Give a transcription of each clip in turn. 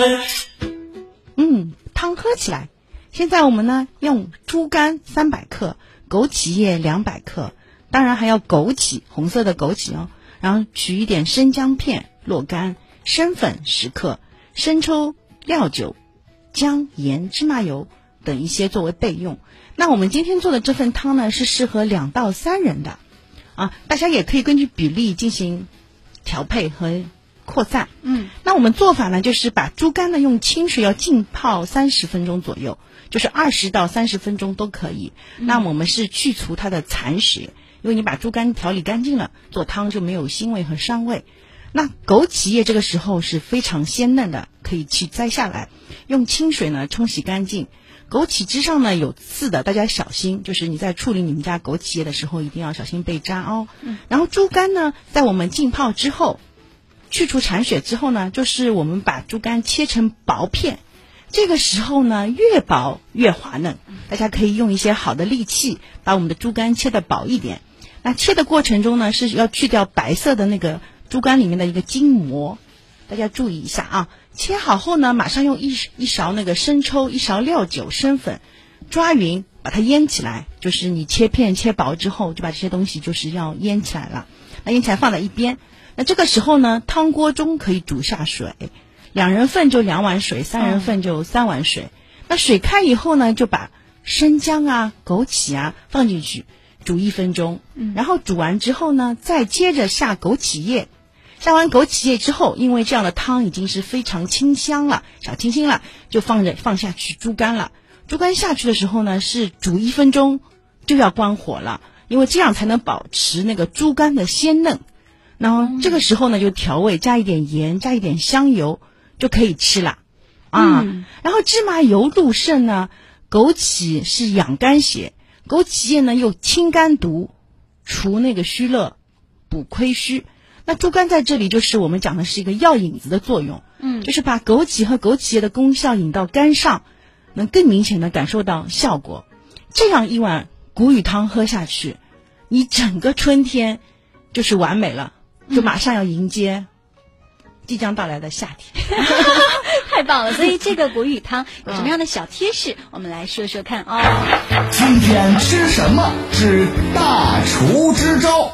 汤喝起来。现在我们呢用猪肝300克，枸杞叶200克，当然还要枸杞，红色的枸杞哦。然后取一点生姜片落干，生粉10克，生抽、料酒、姜、盐、芝麻油等一些作为备用。那我们今天做的这份汤呢是适合2到3人的啊，大家也可以根据比例进行调配和扩散。那我们做法呢就是把猪肝呢用清水要浸泡30分钟左右，就是20到30分钟都可以。那我们是去除它的残血，因为你把猪肝调理干净了，做汤就没有腥味和膻味。那枸杞叶这个时候是非常鲜嫩的，可以去摘下来，用清水呢冲洗干净。枸杞枝上呢有刺的，大家小心，就是你在处理你们家枸杞叶的时候一定要小心被扎哦。然后猪肝呢在我们浸泡之后，去除残血之后呢，就是我们把猪肝切成薄片，这个时候呢越薄越滑嫩，大家可以用一些好的利器把我们的猪肝切得薄一点。那切的过程中呢是要去掉白色的那个猪肝里面的一个筋膜，大家注意一下啊。切好后呢，马上用一勺那个生抽，一勺料酒、生粉抓匀，把它腌起来。就是你切片切薄之后，就把这些东西就是要腌起来了。那腌起来放在一边。那这个时候呢，汤锅中可以煮下水，2人份就2碗水，3人份就3碗水。那水开以后呢，就把生姜啊、枸杞啊放进去煮1分钟。然后煮完之后呢，再接着下枸杞叶。下完枸杞叶之后，因为这样的汤已经是非常清香了，小清新了，就放下去猪肝了。猪肝下去的时候呢，是煮1分钟就要关火了，因为这样才能保持那个猪肝的鲜嫩。然后这个时候呢，就调味，加一点盐，加一点香油，就可以吃了啊。然后芝麻油入肾呢，枸杞是养肝血，枸杞叶呢又清肝毒，除那个虚热，补亏虚。那猪肝在这里就是我们讲的是一个药引子的作用，就是把枸杞和枸杞叶的功效引到肝上，能更明显的感受到效果。这样一碗谷雨汤喝下去，你整个春天就是完美了，就马上要迎接即将到来的夏天。 太棒了！所以这个谷雨汤有什么样的小贴士，我们来说说看哦。 今天吃什么是大厨之招。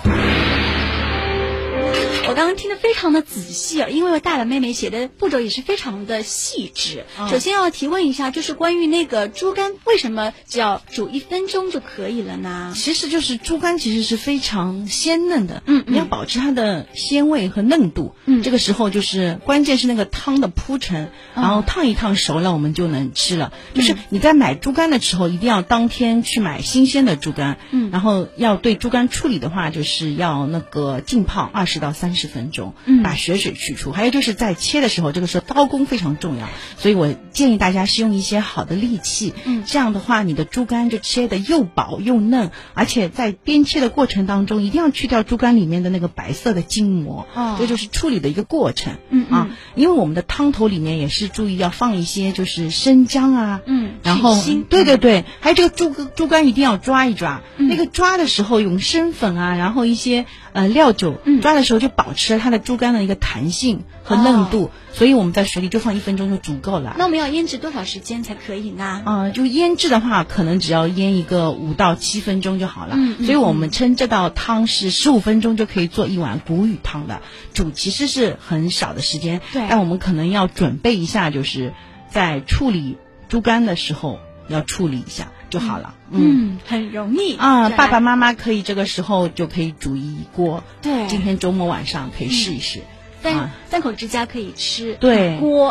我刚刚听得非常的仔细啊，因为大碗妹妹写的步骤也是非常的细致。首先要提问一下，就是关于那个猪肝，为什么只要煮1分钟就可以了呢？ 其实就是猪肝其实是非常鲜嫩的，你要保持它的鲜味和嫩度。这个时候就是关键是那个汤的铺陈，然后烫一烫熟了，我们就能吃了。就是你在买猪肝的时候，一定要当天去买新鲜的猪肝。然后要对猪肝处理的话，就是要那个浸泡20到30分钟，把血水去除。还有就是在切的时候，这个时候刀工非常重要，所以我建议大家是用一些好的利器。这样的话你的猪肝就切得又薄又嫩，而且在边切的过程当中一定要去掉猪肝里面的那个白色的筋膜。这就是处理的一个过程。因为我们的汤头里面也是注意要放一些就是生姜啊，然后对，还有这个猪肝一定要抓一抓。那个抓的时候用生粉啊，然后一些料酒，抓的时候就保持了它的猪肝的一个弹性和嫩度。所以我们在水里就放1分钟就足够了。 那我们要腌制多少时间才可以呢？ 就腌制的话，可能只要腌一个5到7分钟就好了。所以我们称这道汤是15分钟就可以做一碗谷雨汤的。煮其实是很少的时间，但我们可能要准备一下，就是在处理猪肝的时候要处理一下就好了。 很容易啊，爸爸妈妈可以这个时候就可以煮一锅。 对， 今天周末晚上可以试一试。 三口之家可以吃对锅。